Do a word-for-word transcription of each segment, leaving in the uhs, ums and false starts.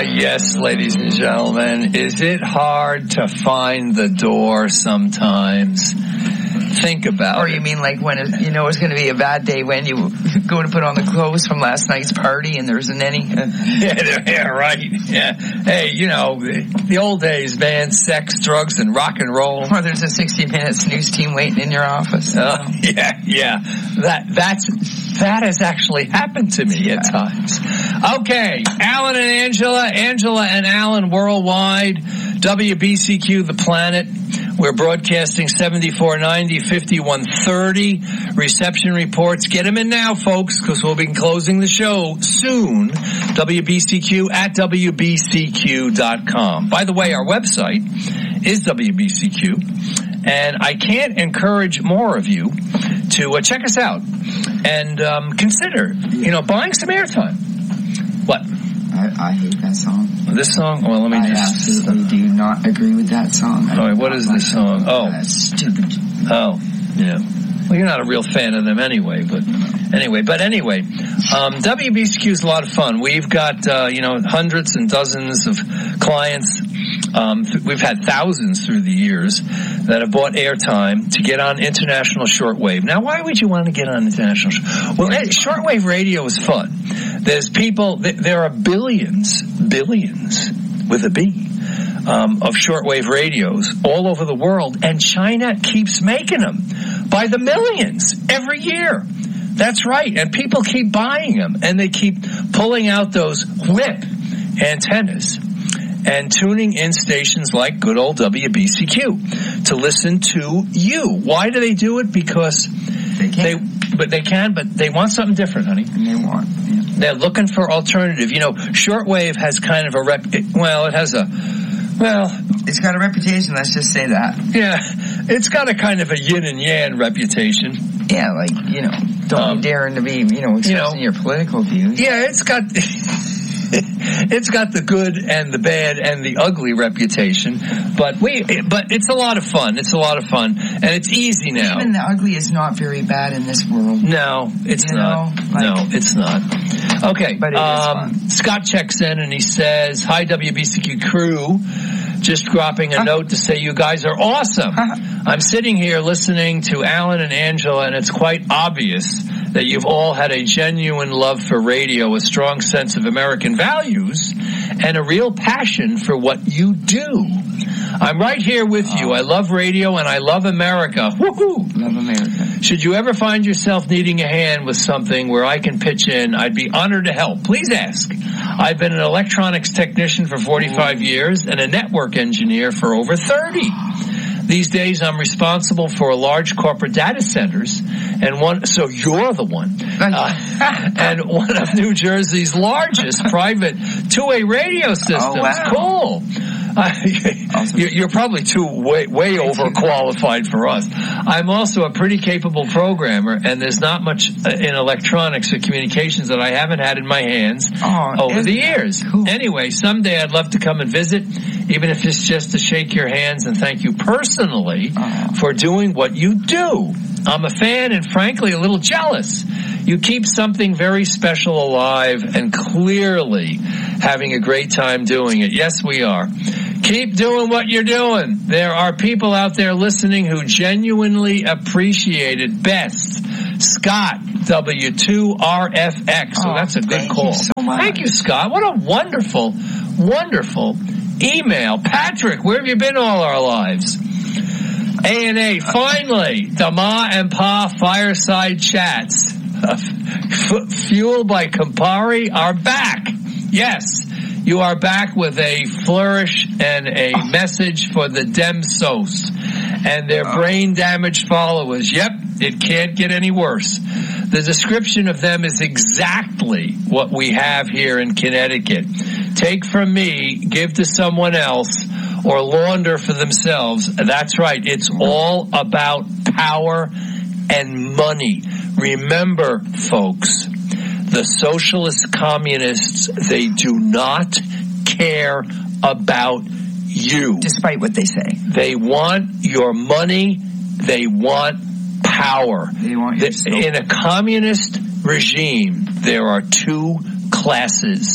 yes, ladies and gentlemen. Is it hard to find the door sometimes? Think about or it. Or you mean like when it, you know it's going to be a bad day when you go to put on the clothes from last night's party and there isn't any? yeah, yeah, right. Yeah. Hey, you know, the old days, man, sex, drugs, and rock and roll. Or there's a sixty minutes news team waiting in your office. Uh, yeah, yeah. That that's that has actually happened to me yeah. at times. Okay, Alan and Angela, Angela and Alan worldwide, W B C Q, The Planet. We're broadcasting seventy-four ninety, fifty-one thirty. Reception reports. Get them in now, folks, because we'll be closing the show soon. W B C Q at W B C Q dot com. By the way, our website is W B C Q, and I can't encourage more of you to uh, check us out and um, consider, you know, buying some airtime. What? I, I hate that song. This song? Well, let me I just... absolutely do not agree with that song. All right, what is like this song? Oh. Uh, stupid. Oh, yeah. Well, you're not a real fan of them anyway, but anyway. But anyway, um, W B C Q is a lot of fun. We've got, uh, you know, hundreds and dozens of clients. Um, th- we've had thousands through the years that have bought airtime to get on international shortwave. Now, why would you want to get on international? Sh- well, eh, shortwave radio is fun. There's people. Th- there are billions, billions with a B. Um, of shortwave radios all over the world, and China keeps making them by the millions every year. That's right, and people keep buying them, and they keep pulling out those whip antennas and tuning in stations like good old W B C Q to listen to you. Why do they do it? Because they can. They, but they can, but they want something different, honey. And they want. Yeah. They're looking for alternative. You know, shortwave has kind of a rep. Well, it has a. Well, it's got a reputation, let's just say that. Yeah, it's got a kind of a yin and yang reputation. Yeah, like, you know, don't um, be daring to be, you know, expressing you know, your political views. Yeah, it's got it's got the good and the bad and the ugly reputation, but we but it's a lot of fun. It's a lot of fun, and it's easy now. Even the ugly is not very bad in this world. No, it's you not. Know, like, no, it's not. Okay, but it um, is fun. Scott checks in and he says, "Hi, W B C Q crew. Just dropping a huh? note to say you guys are awesome. Huh? I'm sitting here listening to Alan and Angela, and it's quite obvious that you've all had a genuine love for radio, a strong sense of American values, and a real passion for what you do. I'm right here with oh. you. I love radio, and I love America. Woohoo! Love America. Should you ever find yourself needing a hand with something where I can pitch in, I'd be honored to help. Please ask. I've been an electronics technician for forty-five Ooh. years and a network engineer for over thirty. These days, I'm responsible for large corporate data centers, and one. So you're the one, uh, and one of New Jersey's largest private two-way radio systems. Oh, wow. Cool. Uh, awesome. You're probably too way, way overqualified for us. I'm also a pretty capable programmer, and there's not much in electronics or communications that I haven't had in my hands oh, over the years. Cool. Anyway, someday I'd love to come and visit, even if it's just to shake your hands and thank you personally oh. for doing what you do. I'm a fan and frankly a little jealous. You keep something very special alive and clearly having a great time doing it. Yes, we are. Keep doing what you're doing. There are people out there listening who genuinely appreciate it. Best, Scott, W two R F X. So oh, that's a good thank call. You so much. Thank you, Scott. What a wonderful, wonderful email. Patrick, where have you been all our lives? A and A, finally, the Ma and Pa Fireside Chats, f- fueled by Campari, are back. Yes, you are back with a flourish and a oh. message for the Demsos and their oh. brain-damaged followers. Yep, it can't get any worse. The description of them is exactly what we have here in Connecticut. Take from me, give to someone else, or launder for themselves. That's right. It's all about power and money. Remember, folks, the socialist communists, they do not care about you. Despite what they say. They want your money. They want power. They want your the, in a communist regime, there are two classes.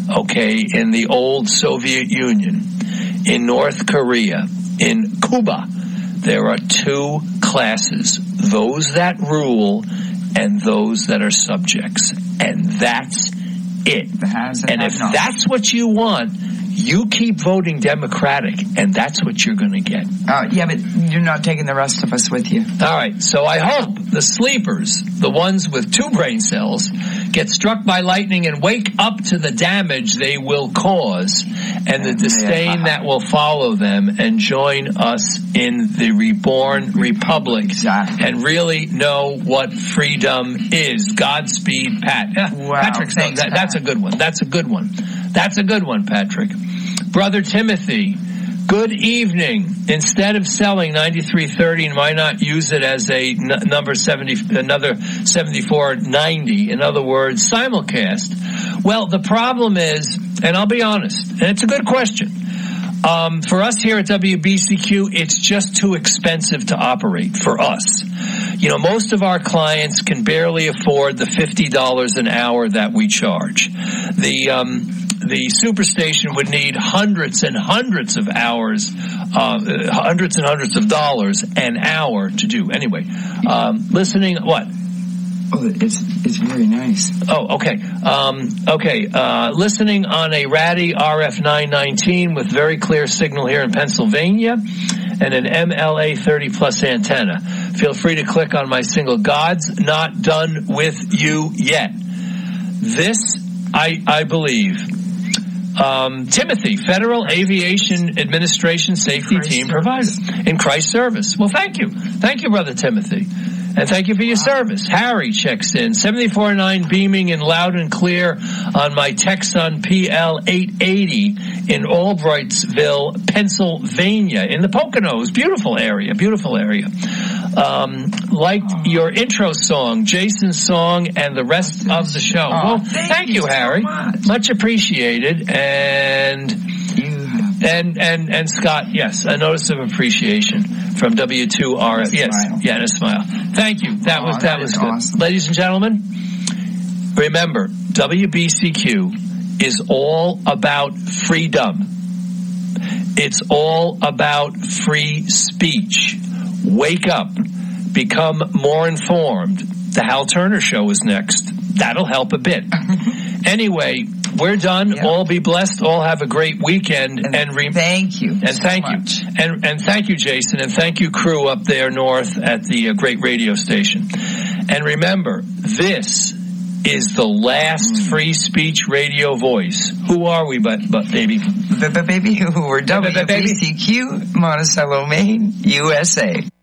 okay, in the old Soviet Union, in North Korea, in Cuba, there are two classes, those that rule and those that are subjects. And that's it. And, and if that's what you want, you keep voting Democratic, and that's what you're going to get. Uh, yeah, but you're not taking the rest of us with you. All right, so I hope the sleepers, the ones with two brain cells, get struck by lightning and wake up to the damage they will cause and the disdain that will follow them, and join us in the reborn republic. Exactly. And really know what freedom is. Godspeed, Pat. Wow, Patrick's thanks, that, Pat. That's a good one. That's a good one. That's a good one, Patrick. Brother Timothy, good evening. Instead of selling ninety-three thirty, why not use it as a n- number seventy, another seventy-four ninety? In other words, simulcast. Well, the problem is, and I'll be honest, and it's a good question. Um, for us here at W B C Q, it's just too expensive to operate for us. You know, most of our clients can barely afford the fifty dollars an hour that we charge. The, um, the Superstation would need hundreds and hundreds of hours, uh, hundreds and hundreds of dollars an hour to do. Anyway, um, listening, what? Oh, it's it's very nice. Oh, okay. Um, okay. Uh, listening on a Ratty R F nine nineteen with very clear signal here in Pennsylvania, and an M L A thirty plus antenna. Feel free to click on my single, God's Not Done With You Yet. This, I, I believe, um, Timothy, Federal Aviation Administration Safety Christ Team service. provider in Christ service. Well, thank you. Thank you, Brother Timothy. And thank you for your wow. service. Harry checks in. seventy-four nine beaming and loud and clear on my Texan P L eight eighty in Albrightsville, Pennsylvania, in the Poconos. Beautiful area, beautiful area. Um, liked oh. your intro song, Jason's song, and the rest of the show. Oh, well, thank, thank you, you Harry. So much. much appreciated. And... And, and, and Scott, yes, a notice of appreciation from W two R F. Yes, yeah, and a smile. Thank you. That oh, was, that, that was good. Awesome. Ladies and gentlemen, remember, W B C Q is all about freedom. It's all about free speech. Wake up. Become more informed. The Hal Turner Show is next. That'll help a bit. Anyway, we're done. Yep. All be blessed. All have a great weekend. And, and re- thank you. And so thank much. you. And and thank you, Jason. And thank you, crew up there north at the uh, great radio station. And remember, this is the last mm. free speech radio voice. Who are we, but but baby? But baby, who are W B C Q, Monticello, Maine, U S A.